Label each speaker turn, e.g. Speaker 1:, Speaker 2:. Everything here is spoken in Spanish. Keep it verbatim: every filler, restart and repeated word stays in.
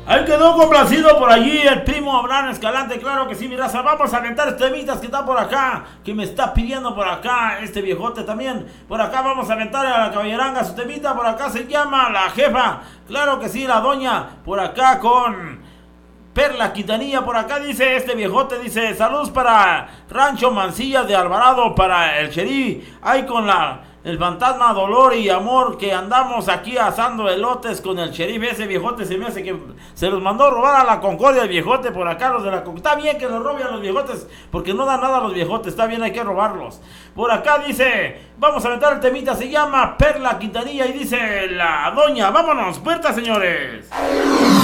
Speaker 1: Ahí quedó complacido por allí el primo Abraham Escalante, claro que sí, mi raza. Vamos a aventar este temitas que está por acá, que me está pidiendo por acá este viejote también. Por acá vamos a aventar a la caballeranga su temita, por acá se llama La Jefa, claro que sí, la doña, por acá con Perla Quintanilla, por acá dice este viejote, dice, saludos para Rancho Mancillas de Alvarado, para el sheriff, ahí con la... el fantasma Dolor y Amor, que andamos aquí asando elotes con el sheriff. Ese viejote se me hace que se los mandó a robar a la Concordia el viejote por acá, los de la Concordia. Está bien que los roben a los viejotes, porque no dan nada a los viejotes, está bien, hay que robarlos. Por acá dice, vamos a aventar el temita, se llama Perla Quintanilla y dice la doña, vámonos, puerta señores.